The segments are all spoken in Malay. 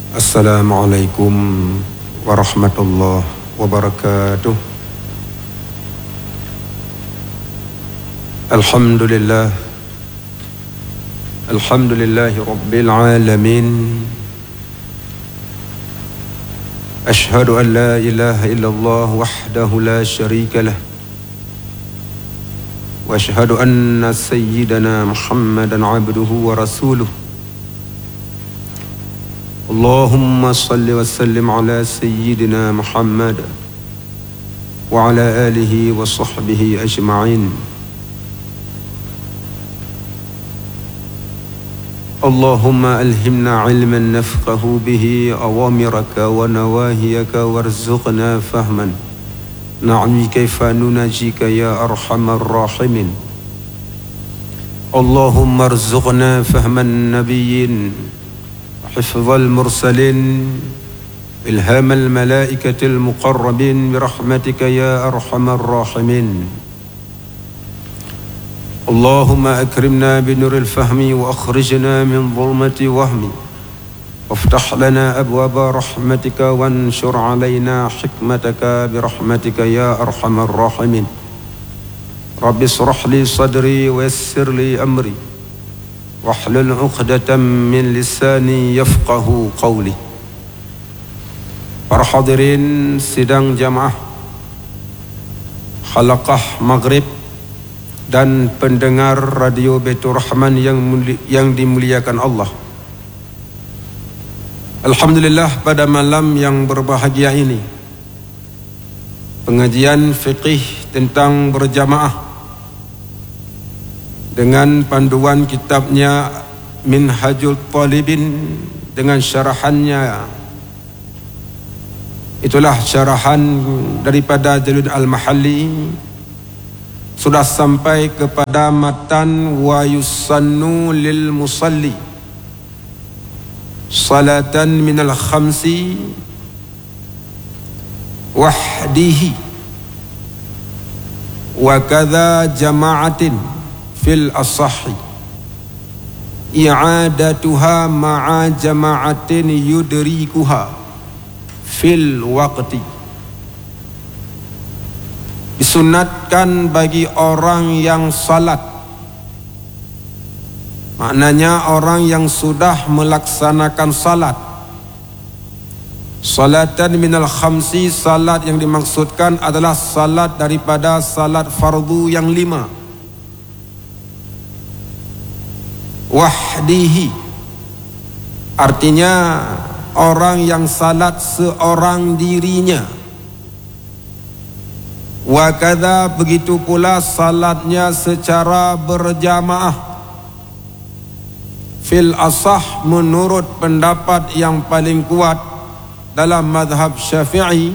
Assalamualaikum warahmatullahi wabarakatuh. Alhamdulillah, alhamdulillahi rabbil alamin. Ashhadu an la ilaha illallah wahdahu la syarika lah, wa ashhadu anna sayyidana Muhammadan abduhu wa rasuluh. Allahumma salli wa sallim ala sayyidina Muhammad wa ala alihi wa sahbihi ajma'in. Allahumma alhimna ilman nafqahu bihi awamiraka wa nawahiyaka warzuqna fahman na'mi kaifa nunajika ya arhamar rahimin. Allahumma arzuqna fahman nabiyyin, حفظ المرسلين، إلهام الملائكة المقربين برحمتك يا أرحم الراحمين. اللهم أكرمنا بنور الفهم وأخرجنا من ظلمة وهم، وافتح لنا أبواب رحمتك وانشر علينا حكمتك برحمتك يا أرحم الراحمين. رب اشرح لي صدري ويسر لي أمري wahlul 'uqdatam min lisani yafqahu qawli. Para hadirin sidang jamaah Halaqah Maghrib dan pendengar Radio Baitur Rahman yang dimuliakan Allah. Alhamdulillah, pada malam yang berbahagia ini pengajian fiqih tentang berjamaah dengan panduan kitabnya Minhajul Talibin dengan syarahannya. Itulah syarahan daripada Jalud Al-Mahalli, sudah sampai kepada matan wa yusannu lil musalli salatan minal khamsi wahdihi wa kadha jama'atin fil asahi i'adatuha ma'a jama'atin yudrikuha fil waqti. Disunatkan bagi orang yang salat, maknanya orang yang sudah melaksanakan salat. Salatan minal khamsi, salat yang dimaksudkan adalah salat daripada salat fardu yang 5. Wahdihi, artinya orang yang salat seorang dirinya. Wa kadza, begitu pula salatnya secara berjamaah. Fil asah, menurut pendapat yang paling kuat dalam mazhab Syafi'i,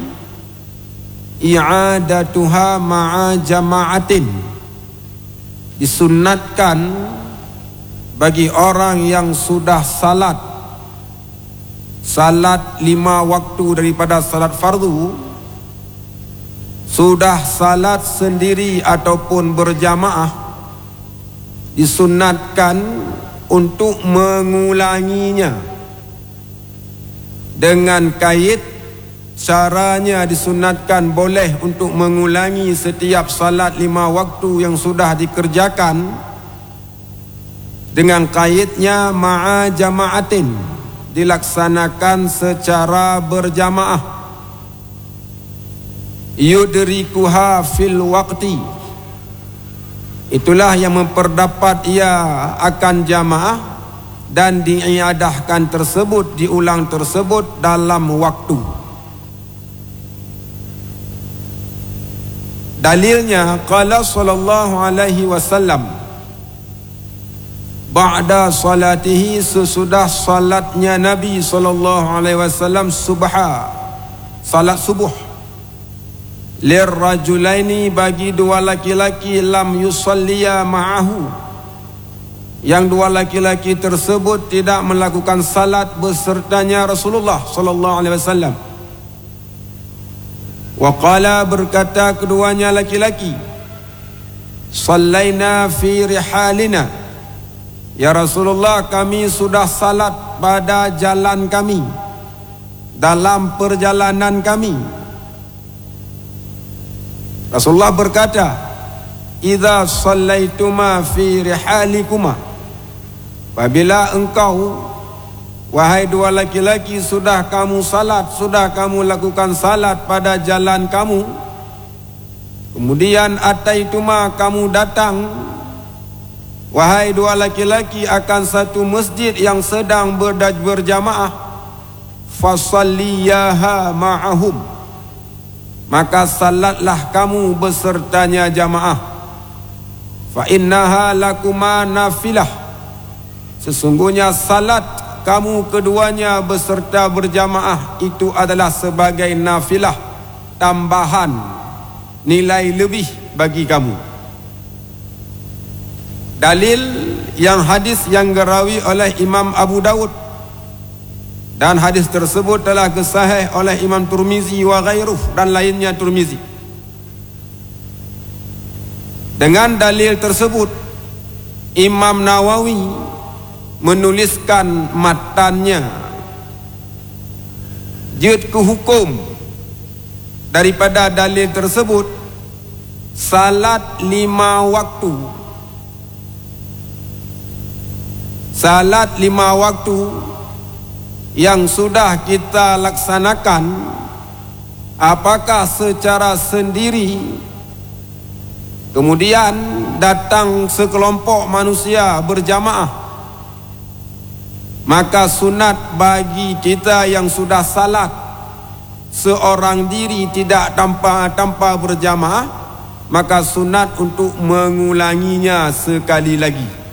i'adatuha ma'a jama'atin, disunnatkan bagi orang yang sudah salat 5 waktu daripada salat fardu, sudah salat sendiri ataupun berjamaah, disunnatkan untuk mengulanginya dengan kait. Caranya disunnatkan boleh untuk mengulangi setiap salat 5 waktu yang sudah dikerjakan dengan kaitnya ma'a jama'atin, dilaksanakan secara berjamaah. Yudrikuha fil waqti, itulah yang memperdapat ia akan jamaah dan diiadahkan tersebut, diulang tersebut dalam waktu. Dalilnya qala sallallahu alaihi wasallam ba'da salatihi, sesudah salatnya Nabi sallallahu alaihi wasallam salat subuh, lirrajulaini, bagi 2 laki-laki, lam yusalliya ma'ahu, yang 2 laki-laki tersebut tidak melakukan salat besertanya Rasulullah sallallahu alaihi wasallam. Wa qala, berkata keduanya laki-laki, sallaina fi rihalina, ya Rasulullah, kami sudah salat pada jalan kami. dalam perjalanan kami. Rasulullah berkata, idza shallaituma fi rihalikuma, apabila engkau wahai dua laki-laki sudah kamu salat, sudah kamu lakukan salat pada jalan kamu, kemudian ataituma kamu datang wahai dua laki-laki akan satu masjid yang sedang berjamaah, fasalliyaha ma'ahum, maka salatlah kamu besertanya jamaah. Fa innaha lakuma nafilah, sesungguhnya salat kamu keduanya beserta berjamaah itu adalah sebagai nafilah, tambahan nilai lebih bagi kamu. Dalil yang hadis yang dirawi oleh Imam Abu Dawud, dan hadis tersebut telah disahih oleh Imam Tirmizi wa ghairuh, dan lainnya Tirmizi. Dengan dalil tersebut Imam Nawawi menuliskan matannya, jid ke hukum daripada dalil tersebut, salat 5 waktu. Salat 5 waktu yang sudah kita laksanakan, apakah secara sendiri, kemudian datang sekelompok manusia berjamaah, maka sunat bagi kita yang sudah salat seorang diri tidak tanpa berjamaah, maka sunat untuk mengulanginya sekali lagi.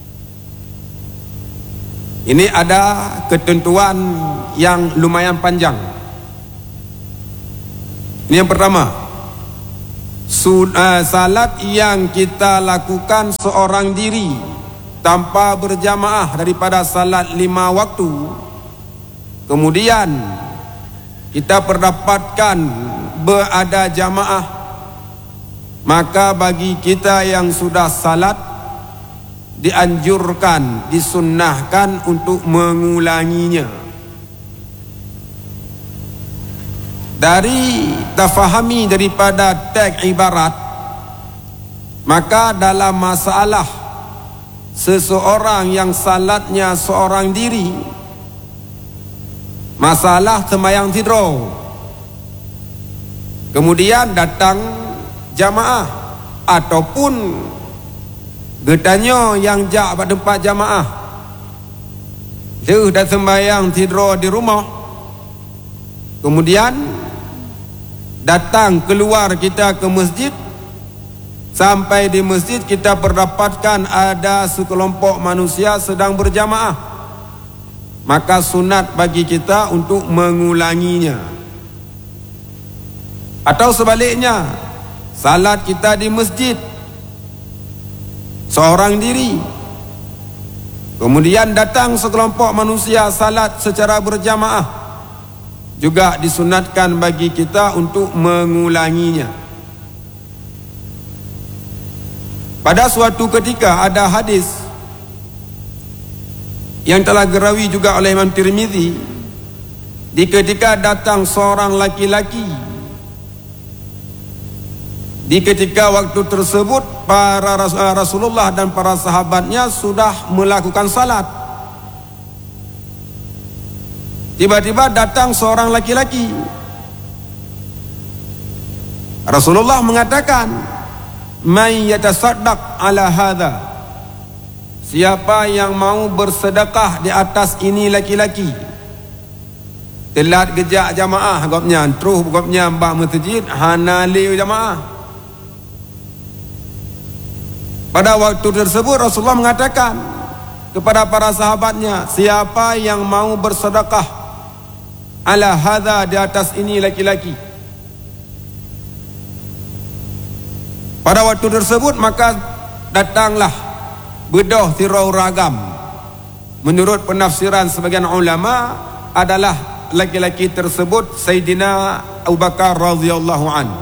Ini ada ketentuan yang lumayan panjang. Ini yang pertama, salat yang kita lakukan seorang diri tanpa berjamaah daripada salat 5 waktu, kemudian kita perdapatkan berada jamaah, maka bagi kita yang sudah salat dianjurkan, disunnahkan untuk mengulanginya. Dari tafahami daripada teks ibarat, maka dalam masalah seseorang yang salatnya seorang diri, masalah sembahyang tidur, kemudian datang jamaah, ataupun getanya yang jak pada tempat jamaah, dia dah sembahyang tidur di rumah, kemudian datang keluar kita ke masjid. Sampai di masjid kita berdapatkan ada sekelompok manusia sedang berjamaah, maka sunat bagi kita untuk mengulanginya. Atau sebaliknya, salat kita di masjid seorang diri, kemudian datang sekelompok manusia salat secara berjamaah, juga disunatkan bagi kita untuk mengulanginya. Pada suatu ketika ada hadis yang telah dirawi juga oleh Imam Tirmizi, di ketika datang seorang laki-laki, di ketika waktu tersebut para Rasulullah dan para sahabatnya sudah melakukan salat. Tiba-tiba datang seorang laki-laki. Rasulullah mengatakan, "Man yatasaddaq ala hadha?" Siapa yang mau bersedekah di atas ini laki-laki? Telat gejak jamaah gopnya, terus gopnya mbak masjid hanali jamaah. Pada waktu tersebut Rasulullah mengatakan kepada para sahabatnya, siapa yang mau bersedekah ala hadha, di atas ini laki-laki. Pada waktu tersebut maka datanglah bedah tirau ragam. Menurut penafsiran sebagian ulama adalah laki-laki tersebut Sayyidina Abu Bakar radhiyallahu anhu.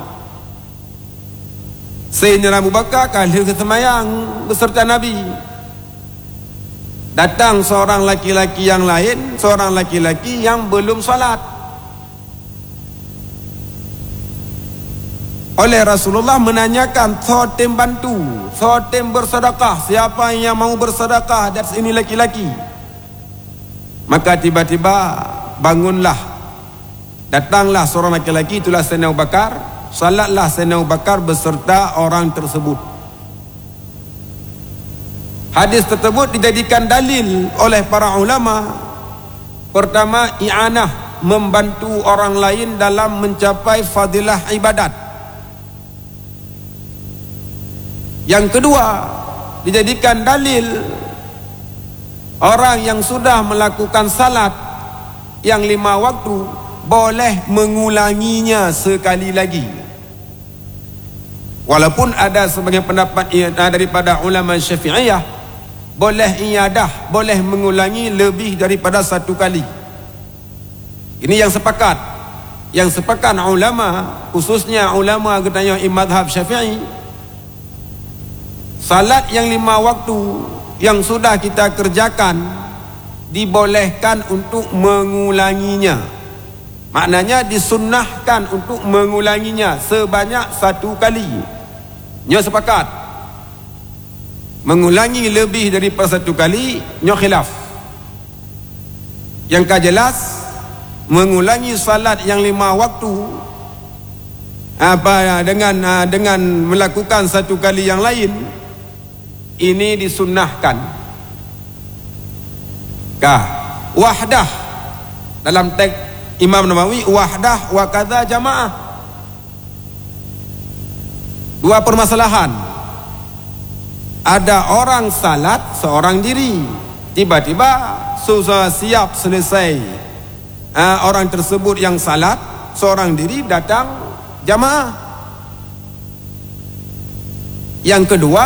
Sayyidina Abu Bakar kali kesemayang beserta Nabi. Datang seorang laki-laki yang lain, seorang laki-laki yang belum salat. oleh Rasulullah menanyakan, "Sotem bantu, sotem bersedekah, siapa yang mau bersedekah dari sini laki-laki?" Maka tiba-tiba bangunlah, datanglah seorang laki-laki, itulah Sayyidina Abu Bakar. Salatlah Sayyidina Abu Bakar beserta orang tersebut. Hadis tersebut dijadikan dalil oleh para ulama. Pertama, i'anah, membantu orang lain dalam mencapai fadilah ibadat. Yang kedua, dijadikan dalil orang yang sudah melakukan salat yang 5 waktu boleh mengulanginya sekali lagi. Walaupun ada sebagian pendapat daripada ulama Syafi'iyah, boleh iadah, boleh mengulangi lebih daripada 1 kali. Ini yang sepakat. Yang sepakat ulama, khususnya ulama katanya mazhab Syafi'i, salat yang 5 waktu yang sudah kita kerjakan dibolehkan untuk mengulanginya. Maknanya disunnahkan untuk mengulanginya sebanyak 1 kali. Nyo sepakat. Mengulangi lebih daripada 1 kali, nyo khilaf. Yang jelas, mengulangi salat yang 5 waktu dengan melakukan 1 kali yang lain, ini disunnahkan. Wahdah, dalam teks Imam Nawawi, wahdah wa kadza jamaah. 2 permasalahan. Ada orang salat seorang diri, tiba-tiba susah siap selesai orang tersebut yang salat seorang diri, datang jamaah. Yang kedua,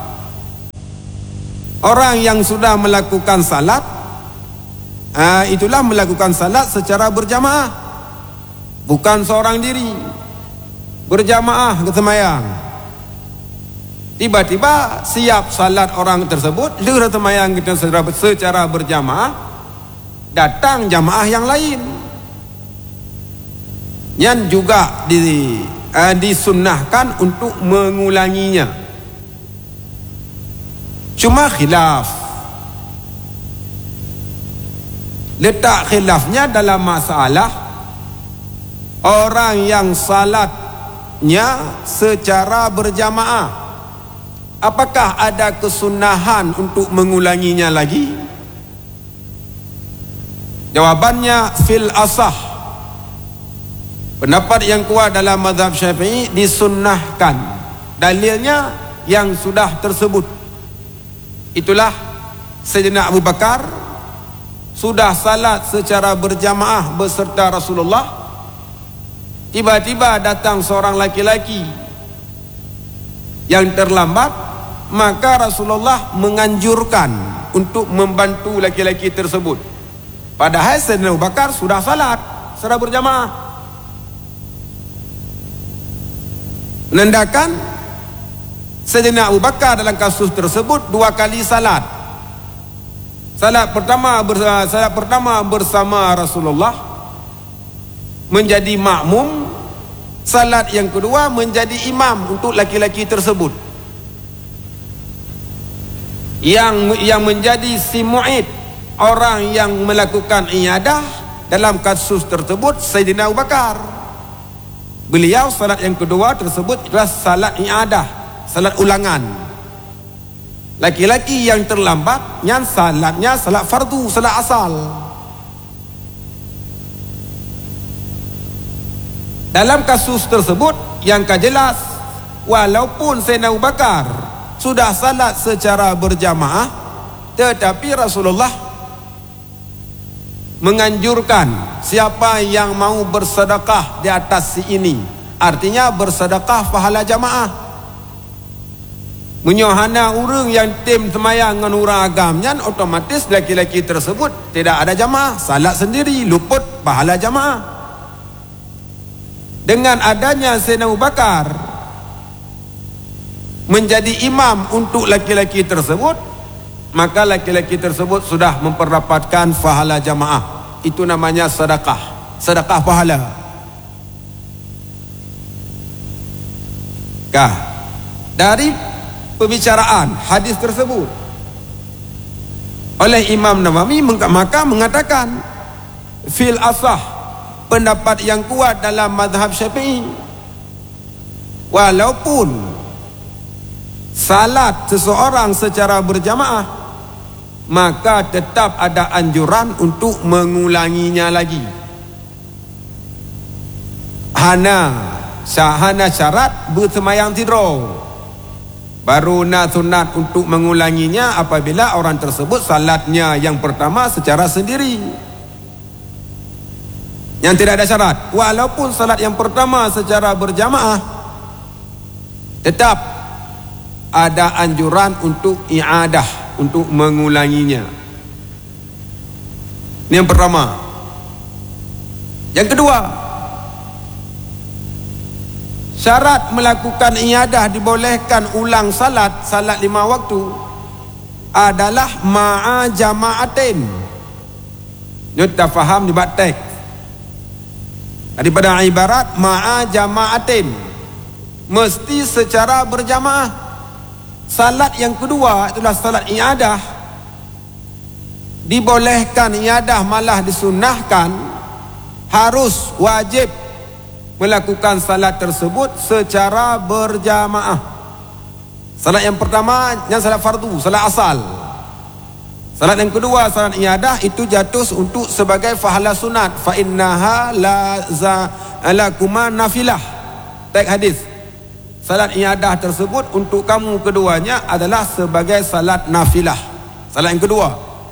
orang yang sudah melakukan salat, itulah melakukan salat secara berjamaah, bukan seorang diri, berjamaah kesemayang. Tiba-tiba siap salat orang tersebut, dia semayang kita secara berjamaah, datang jamaah yang lain, yang juga disunnahkan untuk mengulanginya. Cuma khilaf. Letak khilafnya dalam masalah orang yang salatnya secara berjamaah, apakah ada kesunahan untuk mengulanginya lagi? Jawabannya fil asah, pendapat yang kuat dalam mazhab Syafi'i, disunnahkan. Dalilnya yang sudah tersebut. Itulah Sayyidina Abu Bakar sudah salat secara berjamaah beserta Rasulullah. Tiba-tiba datang seorang laki-laki yang terlambat, maka Rasulullah menganjurkan untuk membantu laki-laki tersebut. Padahal Sayyidina Abu Bakar sudah salat secara berjamaah. Menandakan Sayyidina Abu Bakar dalam kasus tersebut 2 kali salat. Salat pertama bersama Rasulullah menjadi makmum. Salat yang kedua menjadi imam untuk laki-laki tersebut. Yang menjadi si mu'id, orang yang melakukan iadah dalam kasus tersebut, Sayyidina Abu Bakar. Beliau salat yang kedua tersebut adalah salat iadah, salat ulangan. Laki-laki yang terlambat, yang salatnya salat fardu, salat asal. Dalam kasus tersebut yang jelas, walaupun Sayyidina Abu Bakar sudah salat secara berjamaah, tetapi Rasulullah menganjurkan siapa yang mau bersedekah di atas si ini, artinya bersedekah pahala jamaah. Menyohana orang yang tim semayang dengan orang agamnya, otomatis laki-laki tersebut tidak ada jamaah, salat sendiri, luput pahala jamaah. Dengan adanya Sayyidina Abu Bakar menjadi imam untuk laki-laki tersebut, maka laki-laki tersebut sudah memperdapatkan pahala jamaah. Itu namanya sedekah, sedekah pahala. dari pembicaraan hadis tersebut oleh Imam Nawawi, maka mengatakan fil asah, pendapat yang kuat dalam mazhab Syafi'i, walaupun salat seseorang secara berjamaah, maka tetap ada anjuran untuk mengulanginya lagi. Hana syarat bersemayang tidur, baru sunat untuk mengulanginya apabila orang tersebut salatnya yang pertama secara sendiri, yang tidak ada syarat. Walaupun salat yang pertama secara berjamaah, tetap ada anjuran untuk i'adah, untuk mengulanginya. Ini yang pertama. Yang kedua, syarat melakukan i'adah, dibolehkan ulang salat 5 waktu, adalah ma'a jama'atin. Ini tak faham di bab teks. Daripada ibarat ma'a jama'atin, mesti secara berjamaah. Salat yang kedua itulah salat i'adah, dibolehkan i'adah, malah disunnahkan, harus wajib melakukan salat tersebut secara berjamaah. Salat yang pertama yang salat fardu, salat asal. Salat yang kedua, salat i'adah, itu jatuh untuk sebagai fahala sunat. Fa innaha la kuma nafilah. Teks hadis. Salat i'adah tersebut untuk kamu keduanya adalah sebagai salat nafilah. Salat yang kedua.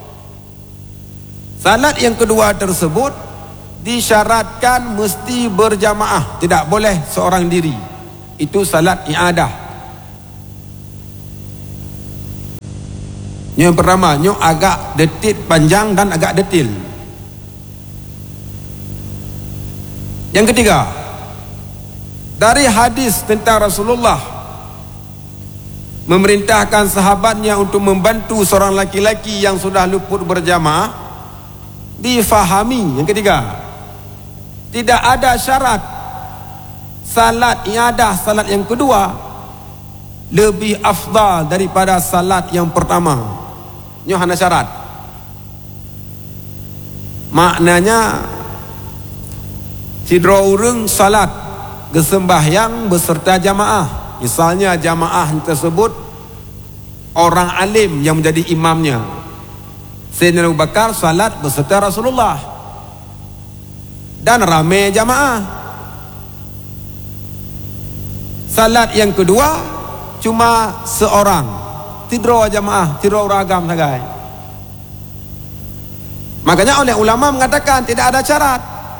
Salat yang kedua tersebut disyaratkan mesti berjamaah, tidak boleh seorang diri. Itu salat i'adah. Yang pertama, agak detil, panjang dan agak detil. Yang ketiga, dari hadis tentang Rasulullah memerintahkan sahabatnya untuk membantu seorang laki-laki yang sudah luput berjamaah, difahami yang ketiga, tidak ada syarat salat i'adah, salat yang kedua lebih afdal daripada salat yang pertama. Ini hanya syarat. Maknanya sidra urang salat kesembahyang beserta jamaah, misalnya jamaah tersebut orang alim yang menjadi imamnya, Sayyidina Abu Bakar salat beserta Rasulullah dan ramai jamaah. Salat yang kedua cuma seorang, tidur jamaah, tidur ragam sagai. Makanya oleh ulama mengatakan tidak ada syarat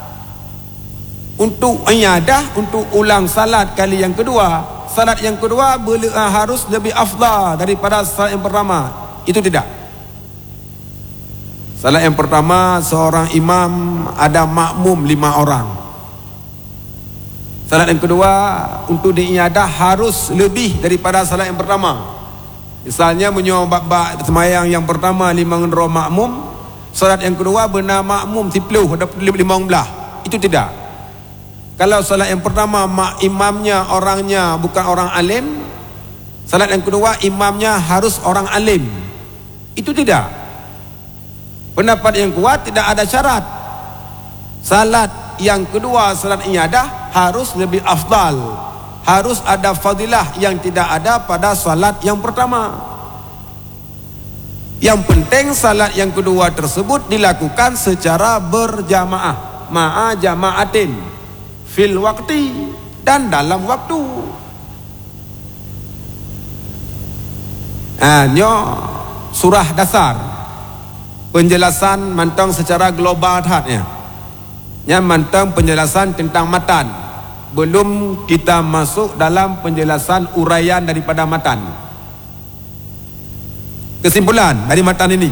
untuk i'adah, untuk ulang salat kali yang kedua. Salat yang kedua harus lebih afdal daripada salat yang pertama. Itu tidak. Salat yang pertama seorang imam ada makmum 5 orang. Salat yang kedua untuk di'iadah harus lebih daripada salat yang pertama. Misalnya menyebab semayang yang pertama 5 makmum, salat yang kedua benar makmum 10 ada 15. Itu tidak. Kalau salat yang pertama imamnya orangnya bukan orang alim, salat yang kedua imamnya harus orang alim. Itu tidak. Pendapat yang kuat tidak ada syarat. Salat yang kedua, salat i'adah, harus lebih afdal, harus ada fadilah yang tidak ada pada salat yang pertama. Yang penting salat yang kedua tersebut dilakukan secara berjamaah, ma'a jama'atin, fil waktu, dan dalam waktu. Ini surah dasar, penjelasan mantang secara global hadnya. Yang mantang penjelasan tentang matan. Belum kita masuk dalam penjelasan uraian daripada matan. Kesimpulan dari matan ini,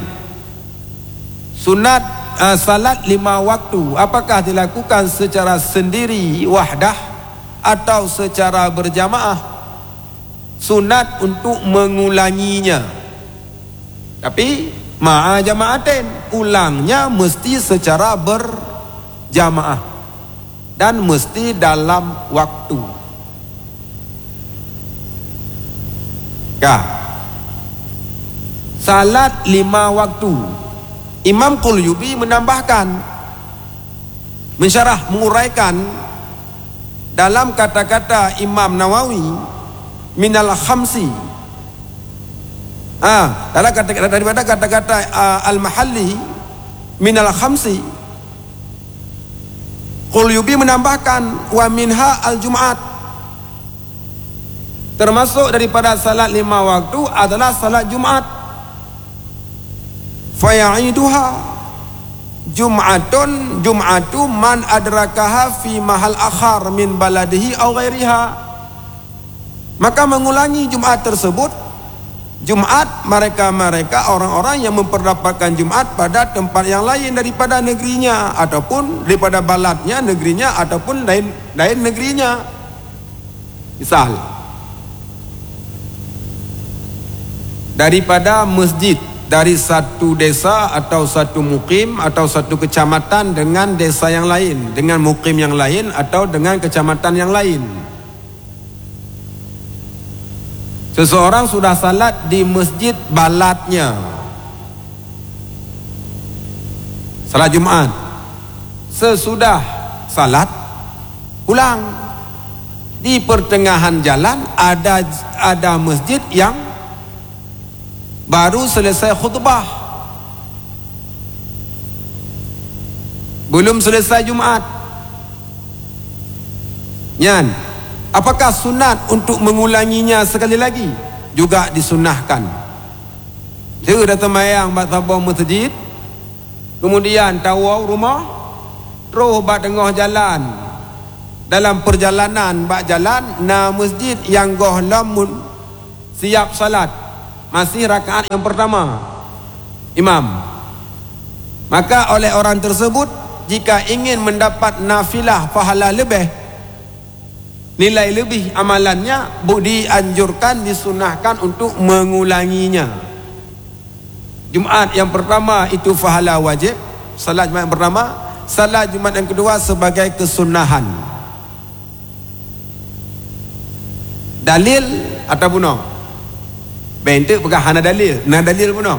sunat salat 5 waktu apakah dilakukan secara sendiri wahdah atau secara berjamaah, sunat untuk mengulanginya. Tapi ma'a jama'atin, ulangnya mesti secara berjamaah dan mesti dalam waktu. Salat 5 waktu. Imam Qurtubi menambahkan, mensyarah, menguraikan dalam kata-kata Imam Nawawi minal khamsi. Dalam daripada kata-kata Al-Mahalli minal khamsi, Qurtubi menambahkan wa minha al-Jum'at, termasuk daripada salat 5 waktu adalah salat Jumat. Faya'iduha Jum'atu man adrakaha fi mahal akhar min baladihi aw ghairiha. Maka mengulangi Jumat tersebut, Jumat mereka orang-orang yang memperdapatkan Jumat pada tempat yang lain daripada negerinya, ataupun daripada baladnya, negerinya, ataupun lain negerinya. Misal, daripada masjid dari satu desa atau satu mukim atau satu kecamatan dengan desa yang lain, dengan mukim yang lain atau dengan kecamatan yang lain. Seseorang sudah salat di masjid baladnya, salat Jumat. Sesudah salat pulang, di pertengahan jalan ada masjid yang baru selesai khutbah, belum selesai Jumat. Apakah sunat untuk mengulanginya sekali lagi? Juga disunahkan. Dia datang mayang bak tabung masjid, kemudian tawau rumah, terus bak tengah jalan, dalam perjalanan bak jalan na masjid yang goh lamun siap salat, masih rakaat yang pertama imam. Maka oleh orang tersebut, jika ingin mendapat nafilah pahala lebih, nilai lebih amalannya, dianjurkan, disunahkan untuk mengulanginya. Jumat yang pertama itu pahala wajib, salat Jumat yang pertama. Salat Jumat yang kedua sebagai kesunahan. Dalil atau bunuh? Bentuk pegang hana dalil, dalil bunuh.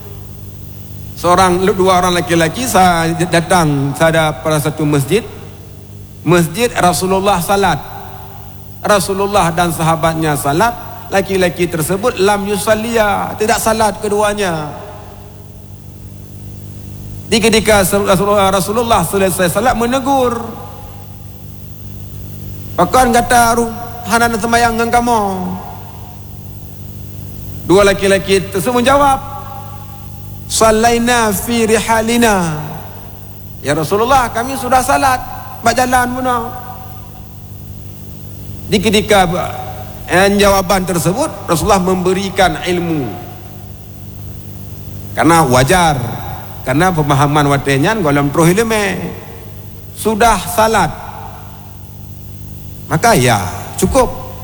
Dua orang laki-laki saya datang pada satu masjid Rasulullah salat. Rasulullah dan sahabatnya salat, laki-laki tersebut lam yusalliya, tidak salat keduanya. Ketika Rasulullah selesai salat menegur, pakan kata hana sembahyang dengan kamu. Dua laki-laki tersebut menjawab, sallaina fi rihalina, ya Rasulullah, kami sudah salat berjalan benar. Ketika jawaban tersebut, Rasulullah memberikan ilmu, karena wajar, karena pemahaman watenyan golem terus ilmu sudah salat, maka ya cukup.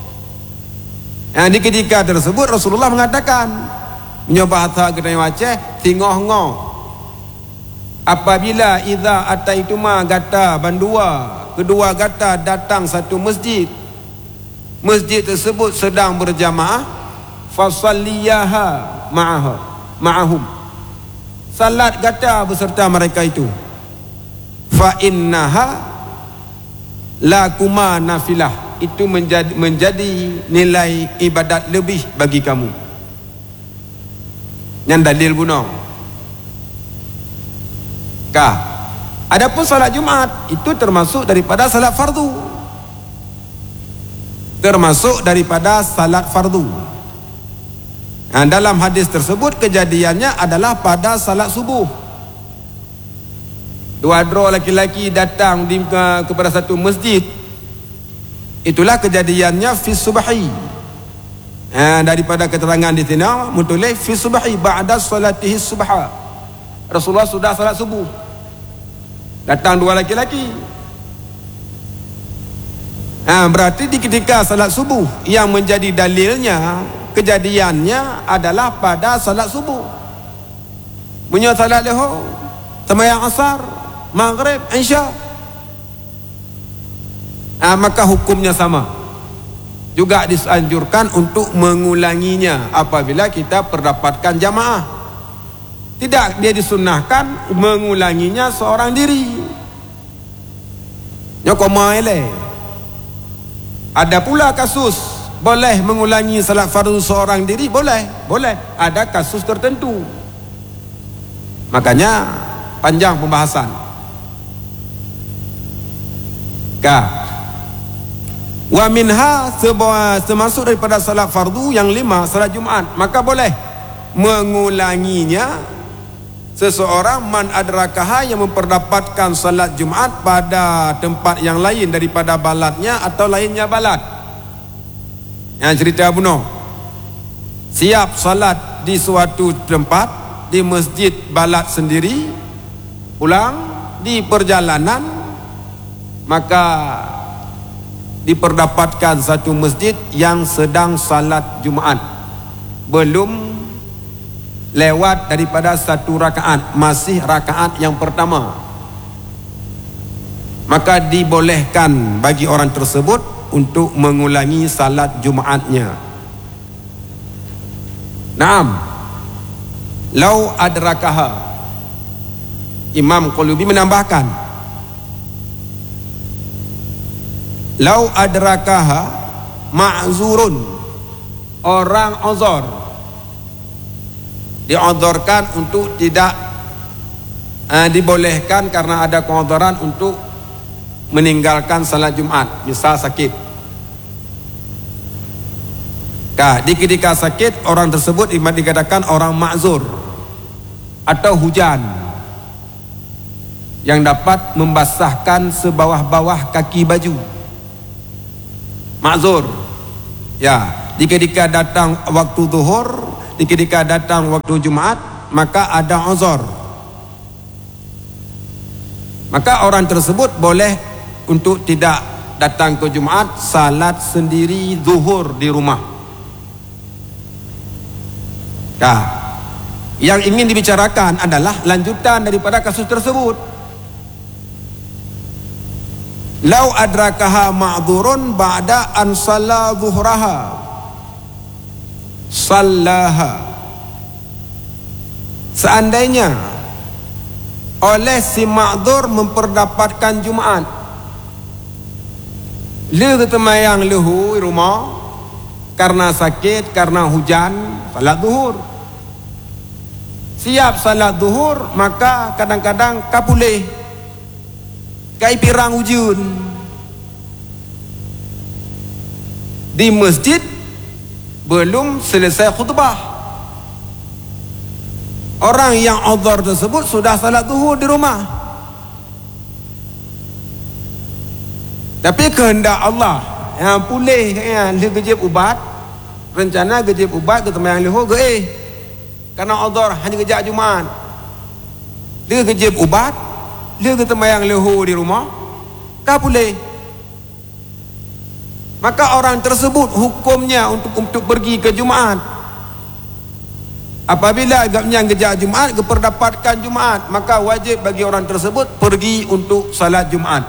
Di ketika tersebut Rasulullah mengatakan, menyoba bahasa kita waceh tingoh-ngoh, apabila idza ataituma gata bandua, kedua gata datang satu masjid tersebut sedang berjamaah, fasalliyaha ma'ahum, salat gata beserta mereka itu, fa innaha lakuma nafilah, itu menjadi nilai ibadat lebih bagi kamu. Yang dalil bunuh. Adapun salat Jumat itu termasuk daripada salat fardu. Dalam hadis tersebut kejadiannya adalah pada salat subuh. Dua laki-laki datang kepada satu masjid. Itulah kejadiannya fi subhi. Daripada keterangan di sini mutulis fi subhi ba'da salatihi subha. Rasulullah sudah salat subuh. Datang dua laki-laki. Berarti ketika salat subuh yang menjadi dalilnya, kejadiannya adalah pada salat subuh. Punya salat leho, sembahyang asar, maghrib, isya, maka hukumnya sama. juga disanjurkan untuk mengulanginya apabila kita perdapatkan jamaah. Tidak, dia disunnahkan mengulanginya seorang diri. Ada pula kasus boleh mengulangi salat fardu seorang diri, boleh. Ada kasus tertentu. Makanya panjang pembahasan. Wa minha, termasuk daripada salat fardu yang 5, salat Jumaat, maka boleh mengulanginya seseorang man adrakaha, yang memperdapatkan salat Jumaat pada tempat yang lain daripada baladnya atau lainnya balad. Yang cerita Abu Noh, siap salat di suatu tempat, di masjid balad sendiri, pulang di perjalanan, maka diperdapatkan satu masjid yang sedang salat Jumaat, belum lewat daripada satu rakaat, masih rakaat yang pertama, maka dibolehkan bagi orang tersebut untuk mengulangi salat Jumaatnya. Naam, lau adrakaha. Imam Qulubi menambahkan, lau adrakaha ma'zurun, orang uzur, diuzurkan untuk tidak dibolehkan karena ada keuzuran untuk meninggalkan salat Jumaat, misal sakit. Di ketika sakit, orang tersebut dikatakan orang ma'zur, atau hujan yang dapat membasahkan sebawah-bawah kaki baju, ma'zur. Ya, ketika datang waktu zuhur, ketika datang waktu Jumaat, maka ada uzur. Maka orang tersebut boleh untuk tidak datang ke Jumaat, salat sendiri zuhur di rumah. Yang ingin dibicarakan adalah lanjutan daripada kasus tersebut. Lau adrakaha ma'dzurun ba'da an shalla zuhraha sallaha. Seandainya oleh si ma'dzur memperdapatkan Jumaat, dia ketemayang lehu rumah karena sakit, karena hujan, salat zuhur. Siap salat zuhur, maka kadang-kadang kapulih kai pirang ujun di masjid, belum selesai khutbah. Orang yang uzur tersebut sudah salat zuhur di rumah, tapi kehendak Allah yang pulih kan, dia gejib ubat, rencana gejib ubat ke temayang leho karena uzur hanya kejap Jumaat, dia gejib ubat, dia kata mayang leho di rumah, boleh. Maka orang tersebut hukumnya untuk pergi ke Jumaat. Apabila agaknya kejap Jumaat, keperdapatkan Jumaat, maka wajib bagi orang tersebut pergi untuk salat Jumaat.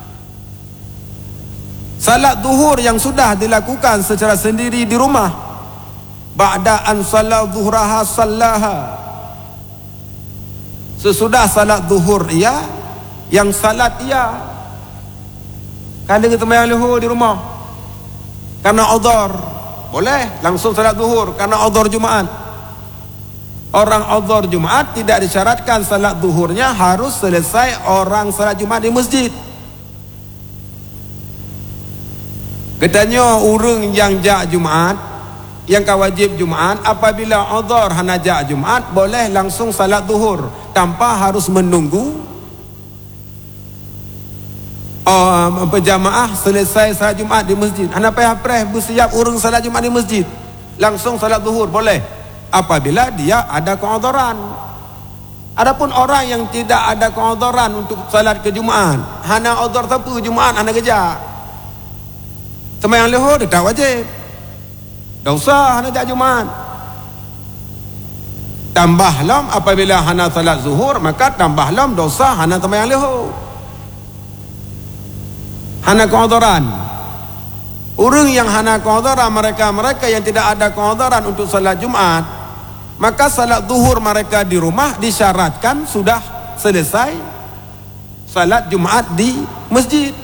Salat zuhur yang sudah dilakukan secara sendiri di rumah, ba'da an salat zuhraha sallaha, sesudah salat zuhur ia, yang salat ia, kan dia temayang leho di rumah karena uzur, boleh langsung salat zuhur karena uzur Jumaat. Orang uzur Jumaat tidak disyaratkan salat zuhurnya harus selesai orang salat Jumaat di masjid. Katanya orang yang jak Jumaat, yang kawajib Jumaat, apabila uzur hana jak Jumaat, boleh langsung salat zuhur tanpa harus menunggu berjamaah selesai salat Jumaat di masjid. Hana payah bersiap urung salat Jumaat di masjid, langsung salat zuhur boleh apabila dia ada keuzuran. Adapun orang yang tidak ada keuzuran untuk salat ke Jumaat, hana uzur tapi Jumaat hana kerja, semayang leho dia tak wajib, tak usah hana jak Jumaat. Tambah lam apabila hana salat zuhur, maka tambah lam dosa hana semayang leho, hana keuzuran. Orang yang hana keudharan, mereka yang tidak ada keudharan untuk salat Jumat, maka salat zuhur mereka di rumah disyaratkan sudah selesai salat Jumat di masjid.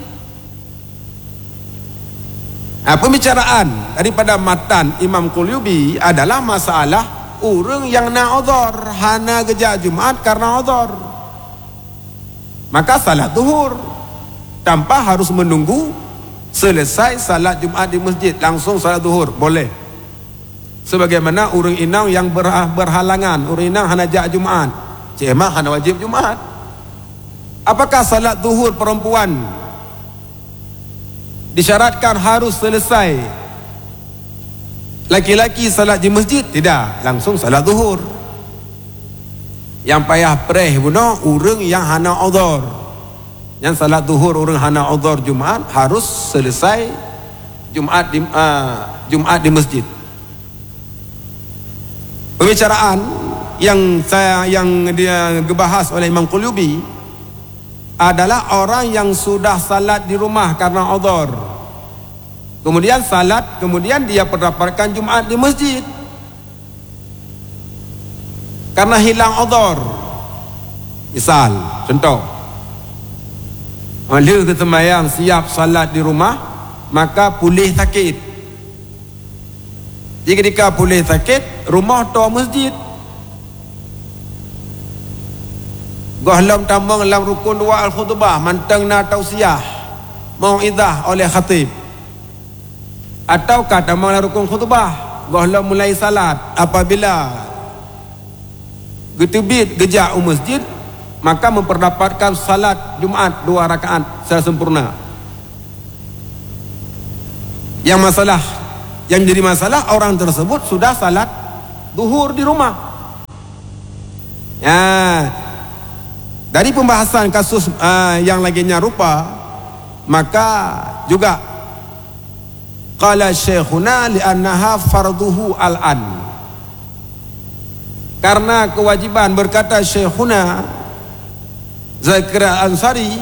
Pembicaraan daripada matan Imam Qulubi adalah masalah orang yang nak udhur, hana kerja Jumat karena udhur, maka salat zuhur tanpa harus menunggu selesai salat Jumat di masjid, langsung salat zuhur boleh. Sebagaimana orang inang yang berhalangan, orang inang hana jak Jumat, cik emang hana wajib Jumat. Apakah salat zuhur perempuan disyaratkan harus selesai laki-laki salat di masjid? Tidak, langsung salat zuhur. Yang payah perih bunuh orang yang hana udhur. Yang salat zuhur orang hana udhur Jumat harus selesai Jumat di masjid. Pembicaraan yang dia dibahas oleh Imam Qulubi adalah orang yang sudah salat di rumah karena udhur, kemudian salat, kemudian dia mendapatkan Jumat di masjid karena hilang udhur. Misal, contoh, dia kesembahyang siap salat di rumah, maka pulih sakit. Jika ketika pulih sakit, rumah tu masjid. Gohlam tambang dalam rukun dua al-khutbah, mantang na tausiah mau'idah oleh khatib, atau kata dalam rukun khutbah gohlam mulai salat, apabila getubit gejak masjid, maka memperdapatkan salat Jumat 2 rakaat secara sempurna. Yang jadi masalah orang tersebut sudah salat zuhur di rumah. Dari pembahasan kasus yang laginya rupa, maka juga qala syekhuna li'annaha farduhu al-an, karena kewajiban, berkata syekhuna Zakaria Ansari,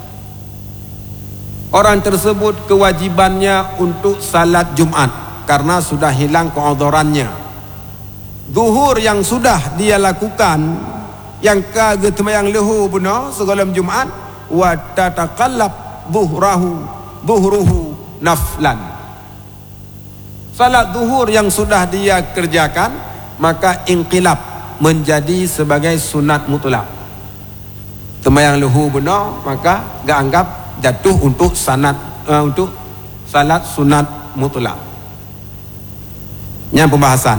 orang tersebut kewajibannya untuk salat Jumat karena sudah hilang keudhurannya. Zuhur yang sudah dia lakukan, yang kegetemayang lehu benar segalam Jumat, wa tatakallab zuhruhu naflan. Salat zuhur yang sudah dia kerjakan, maka inqilab menjadi sebagai sunat mutlak. Temayang lehu benar, maka gak anggap jatuh untuk untuk salat sunat mutlak. Yang pembahasan.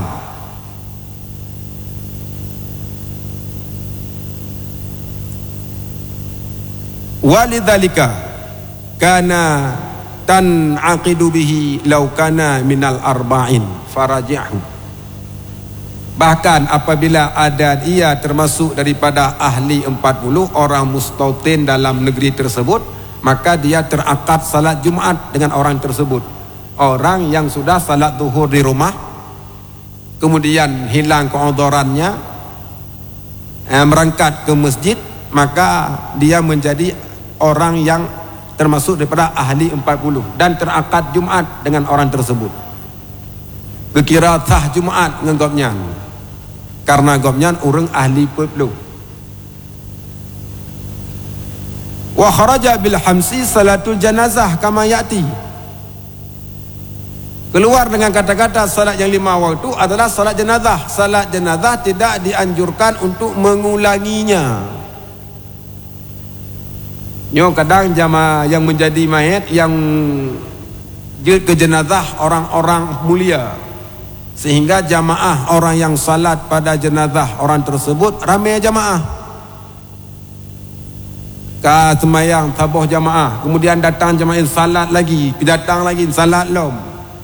Walidzalika kana tan'aqidu bihi law kana minal arba'in faraji'hu. Bahkan apabila ada ia termasuk daripada ahli 40 orang mustautin dalam negeri tersebut, maka dia terakad salat Jumat dengan orang tersebut. Orang yang sudah salat zuhur di rumah, kemudian hilang keudhurannya, berangkat ke masjid, maka dia menjadi orang yang termasuk daripada ahli 40 dan terakad Jumat dengan orang tersebut. Kekira sah Jumat dengan gopnyan, karena gopnyan orang ahli 40. Wa kharaja bil hamsi salatul janazah kama yati. Keluar dengan kata-kata salat yang 5 waktu adalah salat jenazah. Salat jenazah tidak dianjurkan untuk mengulanginya. Kadang jamaah yang menjadi mayat yang ke jenazah orang-orang mulia, sehingga jamaah orang yang salat pada jenazah orang tersebut ramai jamaah. Semayang tabuh jamaah, kemudian datang jamaah salat lagi, datang lagi salat lom.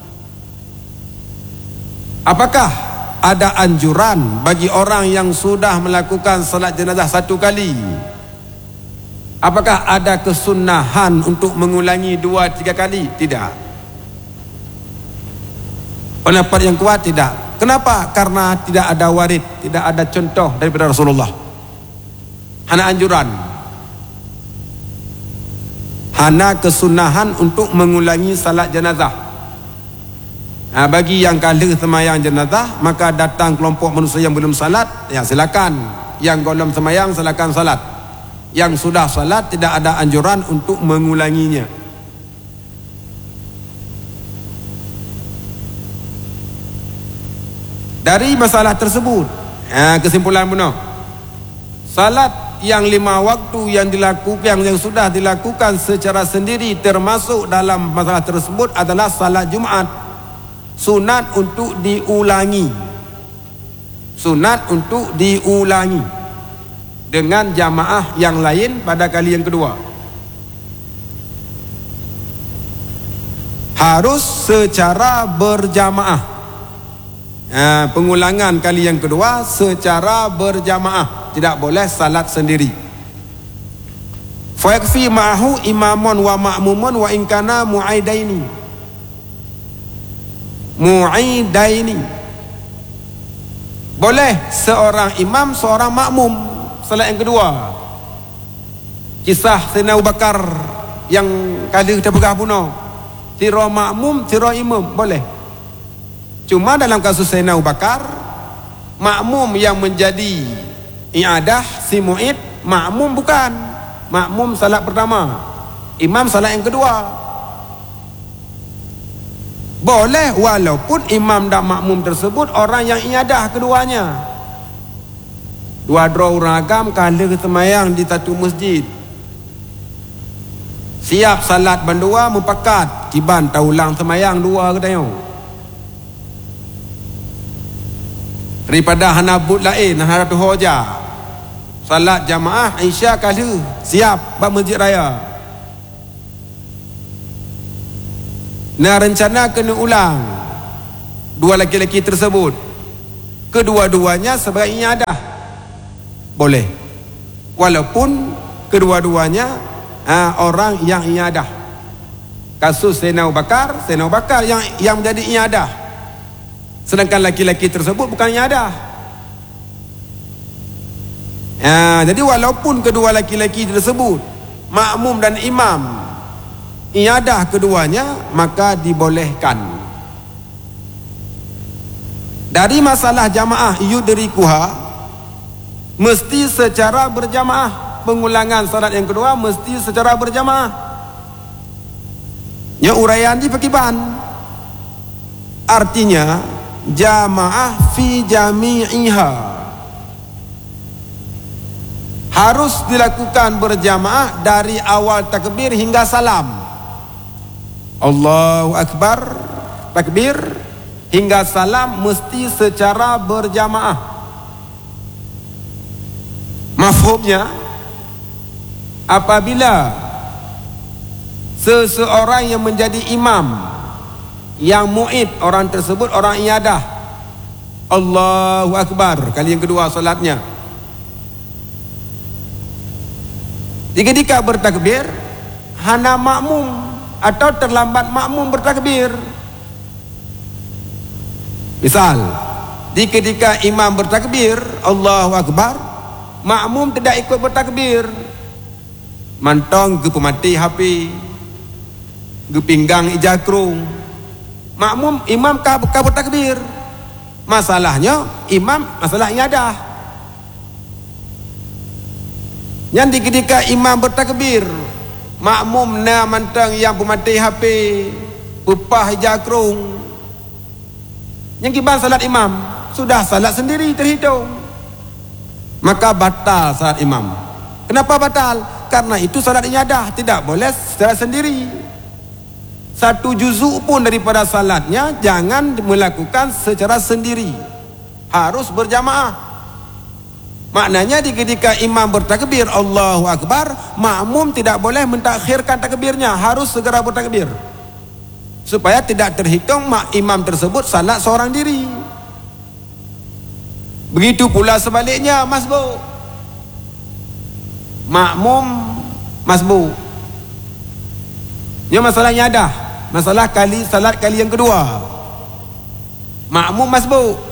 Apakah ada anjuran bagi orang yang sudah melakukan salat jenazah 1 kali? Apakah ada kesunahan untuk mengulangi 2-3 kali? Tidak. Pendapat yang kuat tidak. Kenapa? Karena tidak ada warid, tidak ada contoh daripada Rasulullah. Hanya anjuran, hanya kesunahan untuk mengulangi salat jenazah. Bagi yang kalah semayang jenazah, maka datang kelompok manusia yang belum salat, ya silakan. Yang belum semayang silakan salat. Yang sudah salat tidak ada anjuran untuk mengulanginya. Dari masalah tersebut, kesimpulan benar, salat yang 5 waktu yang dilakukan, yang sudah dilakukan secara sendiri termasuk dalam masalah tersebut adalah salat Jumaat, sunat untuk diulangi, sunat untuk diulangi dengan jamaah yang lain pada kali yang kedua. Harus secara berjamaah. Pengulangan kali yang kedua secara berjamaah, tidak boleh salat sendiri. Fa yakfi ma'ahu imamun wa ma'mumun wa in kana mu'aidaini. Boleh seorang imam, seorang makmum salat yang kedua. Kisah Sayyidina Abu Bakar yang kali terpegah bunuh, tira makmum, tira imam, boleh. Cuma dalam kasus Sayyidina Abu Bakar, makmum yang menjadi i'adah si mu'id, makmum bukan. Makmum salat pertama, imam salat yang kedua. Boleh walaupun imam dan makmum tersebut orang yang i'adah keduanya. Dua-dua orang agam kala semayang di satu masjid, siap salat berdua mupakat, kiban taulang semayang dua ke tayong. Daripada hanabut lain, hanabut hoja, salat jamaah Isya kala siap bab masjid raya. Nah, rencana kena ulang dua laki-laki tersebut, kedua-duanya sebagai i'adah, boleh walaupun kedua-duanya orang yang i'adah. Kasus Sayyidina Abu Bakar yang menjadi i'adah, sedangkan laki-laki tersebut bukan i'adah. Jadi walaupun kedua laki-laki tersebut, makmum dan imam, i'adah keduanya, maka dibolehkan. Dari masalah jamaah yudrikuha, mesti secara berjamaah. Pengulangan salat yang kedua mesti secara berjamaah. Ya, uraian di pekiban, artinya jamaah fi jami'iha, harus dilakukan berjamaah dari awal takbir hingga salam. Allahu Akbar, takbir hingga salam mesti secara berjamaah. Mafhumnya, apabila seseorang yang menjadi imam, yang mu'id, orang tersebut orang i'adah, Allahu Akbar kali yang kedua salatnya, ketika bertakbir hana makmum atau terlambat makmum bertakbir. Misal, ketika imam bertakbir Allahu Akbar, makmum tidak ikut bertakbir, mantong ke pemati HP, ke pinggang ijakrung, imam kah bertakbir. Masalahnya imam masalah i'adah. Yang ketika imam bertakbir, makmum na mantang yang pemati HP, pupah ijakrung, yang kiban salat imam, sudah salat sendiri terhitung, maka batal salat imam. Kenapa batal? Karena itu salat i'adah, tidak boleh secara sendiri. Satu juzuk pun daripada salatnya jangan melakukan secara sendiri, harus berjamaah. Maknanya ketika imam bertakbir Allahu Akbar, makmum tidak boleh mentakhirkan takbirnya, harus segera bertakbir, supaya tidak terhitung imam tersebut salat seorang diri. Begitu pula sebaliknya, masbuk, makmum masbuk. Ini masalah i'adah, masalah salat kali yang kedua, makmum masbuk,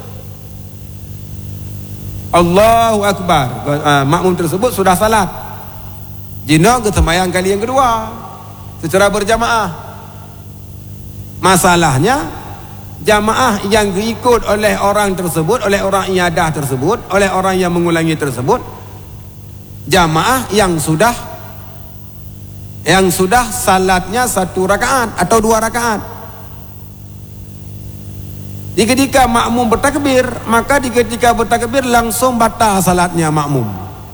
Allahu Akbar, makmum tersebut sudah salat, jina ke semayang kali yang kedua secara berjamaah. Masalahnya jamaah yang diikut oleh orang tersebut, oleh orang iadah tersebut, oleh orang yang mengulangi tersebut, jamaah yang sudah salatnya 1 rakaat atau 2 rakaat. Di ketika makmum bertakbir, maka di ketika bertakbir langsung batal salatnya makmum.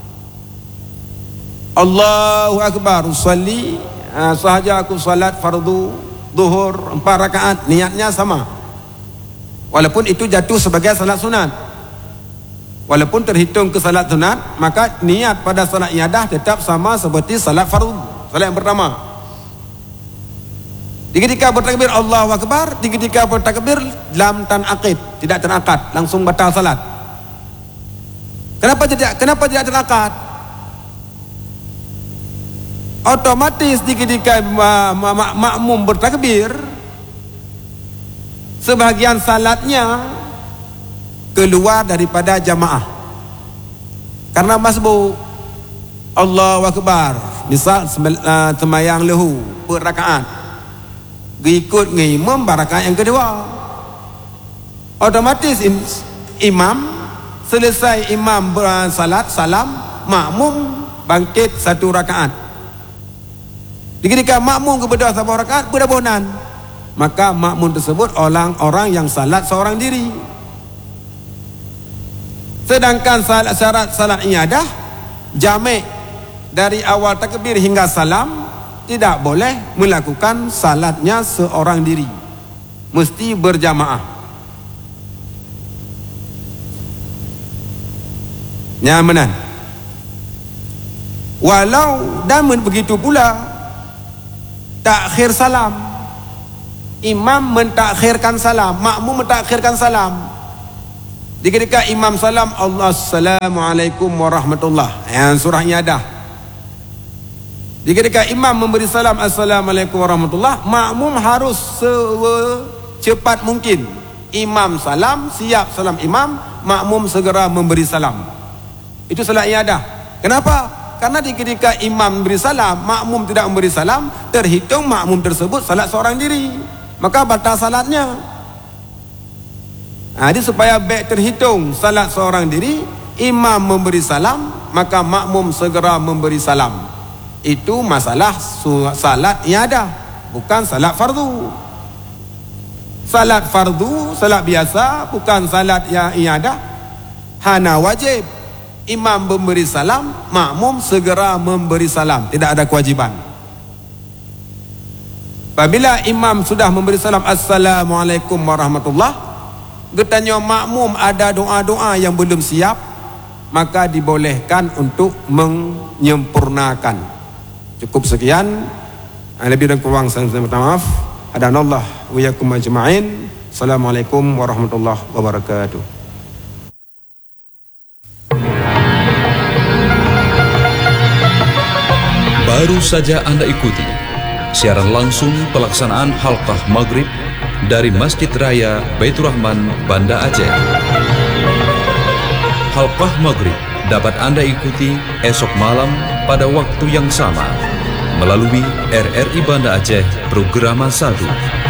Allahu Akbar, usalli, sahaja aku salat fardu zuhur 4 rakaat, niatnya sama. Walaupun itu jatuh sebagai salat sunat, walaupun terhitung ke salat sunat, maka niat pada salat iadah tetap sama seperti salat fardu, salat yang pertama. Di ketika bertakbir Allahu Akbar, di ketika bertakbir lam tanaqid, tidak terakad, langsung batal salat. Kenapa tidak terakad? Otomatis di ketika makmum bertakbir, sebahagian salatnya keluar daripada jamaah karena masbuk. Allahu Akbar, misal sembahyang lahu berrakaat, ikut ngimam rakaat yang kedua, otomatis imam selesai imam bersalat salam, makmum bangkit 1 rakaat. Ketika makmum kepada 1 rakaat berdabunan, maka makmum tersebut orang yang salat seorang diri. Sedangkan syarat salat iadah jami' dari awal takbir hingga salam tidak boleh melakukan salatnya seorang diri, mesti berjamaah. Nyamanan. Walau dan begitu pula takhir salam, imam mentakhirkan salam, makmum mentakhirkan salam. Di ketika imam salam, Assalamualaikum warahmatullahi, yang surah iadah. Di ketika imam memberi salam Assalamualaikum warahmatullahi, makmum harus secepat mungkin. Imam salam, siap salam imam, makmum segera memberi salam. Itu salat iadah. Kenapa? Karena di ketika imam memberi salam, makmum tidak memberi salam, terhitung makmum tersebut salat seorang diri, maka batal salatnya. Jadi supaya baik terhitung salat seorang diri, imam memberi salam, maka makmum segera memberi salam. Itu masalah salat iadah, bukan salat fardu. Salat fardu, salat biasa, bukan salat iadah, hana wajib. Imam memberi salam, makmum segera memberi salam, tidak ada kewajiban. Apabila imam sudah memberi salam Assalamualaikum warahmatullahi, getanya makmum ada doa-doa yang belum siap, maka dibolehkan untuk menyempurnakan. Cukup sekian. Lebih dan kurang saya minta maaf. Hadanallah wa iyyakum ajma'in. Assalamualaikum warahmatullahi wabarakatuh. Baru saja Anda ikuti siaran langsung pelaksanaan halqah maghrib dari Masjid Raya Baitur Rahman, Banda Aceh. Halqah maghrib dapat Anda ikuti esok malam pada waktu yang sama melalui RRI Banda Aceh Programa 1.